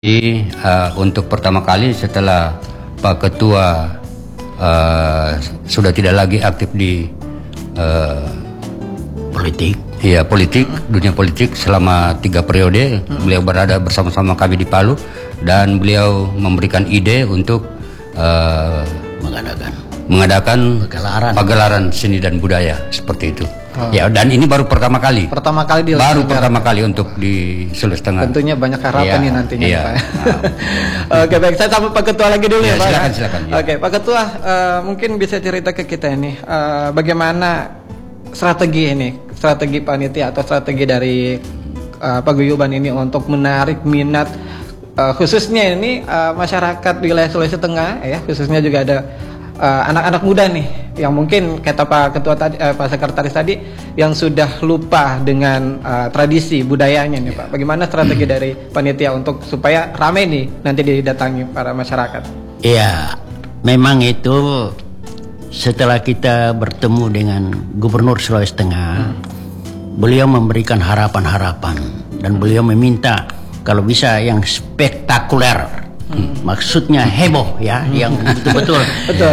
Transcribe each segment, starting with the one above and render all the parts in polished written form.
Untuk pertama kali setelah Pak Ketua sudah tidak lagi aktif di dunia politik selama 3 periode, beliau berada bersama-sama kami di Palu dan beliau memberikan ide untuk mengadakan pagelaran seni dan budaya seperti itu. Ya, dan ini baru pertama kali untuk di Sulawesi Tengah. Tentunya banyak harapan nih nantinya, Pak. Oke, baik, saya sama Pak Ketua lagi dulu ya, Pak. Silakan. Oke, Pak Ketua, mungkin bisa cerita ke kita ini bagaimana strategi panitia atau strategi dari paguyuban ini untuk menarik minat khususnya ini masyarakat wilayah Sulawesi Tengah, ya, khususnya juga ada anak-anak muda nih yang mungkin kata Pak Ketua tadi, Pak Sekretaris tadi, yang sudah lupa dengan tradisi budayanya nih, Pak. Bagaimana strategi dari panitia untuk supaya ramai nih nanti didatangi para masyarakat? Iya, memang itu setelah kita bertemu dengan Gubernur Sulawesi Tengah, beliau memberikan harapan-harapan dan beliau meminta kalau bisa yang spektakuler. Maksudnya heboh, ya, yang betul-betul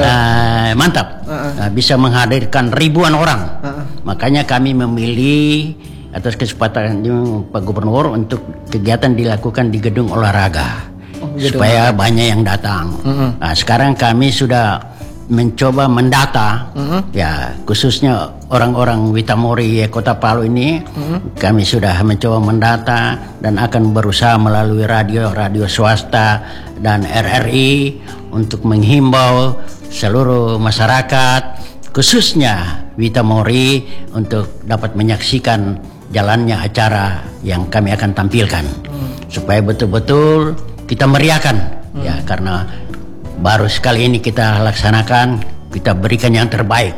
mantap, bisa menghadirkan ribuan orang. Makanya kami memilih atas kesempatan Pak Gubernur untuk kegiatan dilakukan di gedung olahraga supaya banyak yang datang. Nah, sekarang kami sudah mencoba mendata, ya, khususnya orang-orang Witamori Kota Palu ini, kami sudah mencoba mendata dan akan berusaha melalui radio swasta dan RRI untuk menghimbau seluruh masyarakat, khususnya Witamori, untuk dapat menyaksikan jalannya acara yang kami akan tampilkan, supaya betul-betul kita meriahkan, ya, karena baru sekali ini kita laksanakan, kita berikan yang terbaik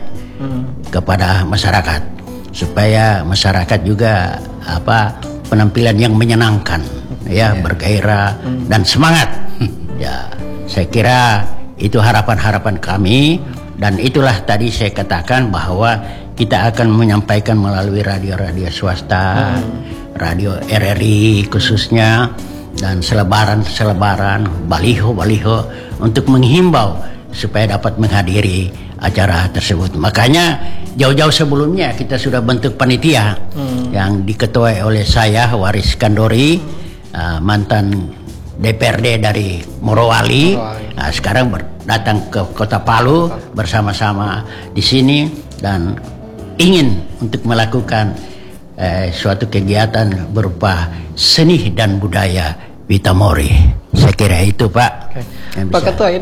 kepada masyarakat, supaya masyarakat juga penampilan yang menyenangkan, ya, bergairah dan semangat. Ya, saya kira itu harapan-harapan kami, dan itulah tadi saya katakan bahwa kita akan menyampaikan melalui radio swasta, radio RRI khususnya, dan selebaran, baliho untuk menghimbau supaya dapat menghadiri acara tersebut. Makanya jauh-jauh sebelumnya kita sudah bentuk panitia yang diketuai oleh saya, Waris Kandori, mantan DPRD dari Morowali. Nah, sekarang datang ke Kota Palu bersama-sama di sini dan ingin untuk melakukan suatu kegiatan berupa seni dan budaya Witamori. Saya kira itu, Pak. Pak Ketua,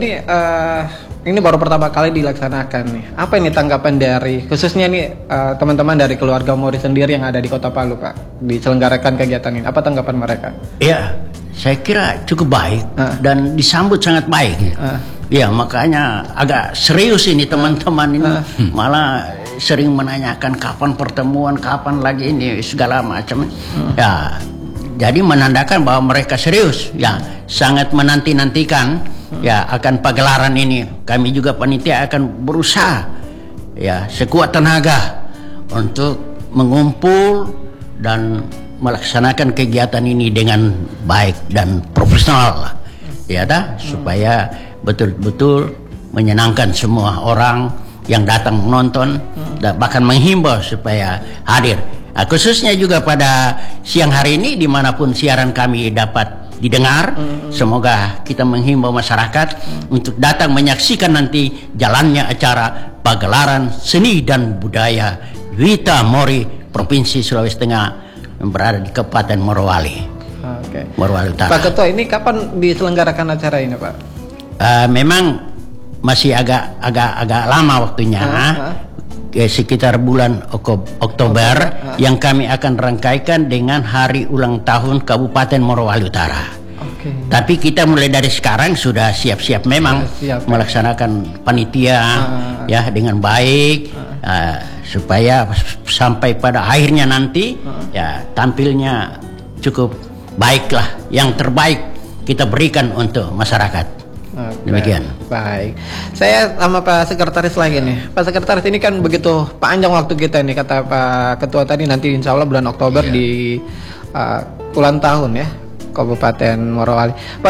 ini baru pertama kali dilaksanakan nih. Apa ini tanggapan dari khususnya nih teman-teman dari keluarga Mori sendiri yang ada di Kota Palu, Pak, diselenggarakan kegiatan ini? Apa tanggapan mereka? Ya, saya kira cukup baik dan disambut sangat baik. Ya, makanya agak serius ini teman-teman ini, malah sering menanyakan kapan pertemuan, kapan lagi ini, segala macam. Ya, jadi menandakan bahwa mereka serius, ya, sangat menanti-nantikan, ya, akan pagelaran ini. Kami juga panitia akan berusaha, ya, sekuat tenaga untuk mengumpul dan melaksanakan kegiatan ini dengan baik dan profesional, ya, supaya betul-betul menyenangkan semua orang yang datang menonton, dan bahkan menghimbau supaya hadir. Nah, khususnya juga pada siang hari ini dimanapun siaran kami dapat didengar, semoga kita menghimbau masyarakat untuk datang menyaksikan nanti jalannya acara pagelaran seni dan budaya Witamori Provinsi Sulawesi Tengah yang berada di Kabupaten Morowali. Morowali Utara. Pak Ketua, ini kapan diselenggarakan acara ini, Pak? Memang masih agak lama waktunya. Sekitar bulan Oktober yang kami akan rangkaikan dengan hari ulang tahun Kabupaten Morowali Utara. Tapi kita mulai dari sekarang sudah siap-siap memang melaksanakan panitia, ya, dengan baik, supaya sampai pada akhirnya nanti, ya, tampilnya cukup baiklah, yang terbaik kita berikan untuk masyarakat. Demikian. Baik. Saya sama Pak Sekretaris lagi nih. Pak Sekretaris, ini kan begitu panjang waktu kita nih, kata Pak Ketua tadi, nanti insya Allah bulan Oktober di ulang tahun, ya, Kabupaten Morowali.